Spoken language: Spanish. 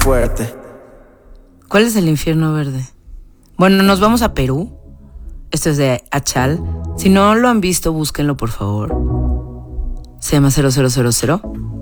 fuerte. ¿Cuál es el infierno verde? Bueno, nos vamos a Perú. Esto es de Achal. Si no lo han visto, búsquenlo, por favor. Se llama 0000.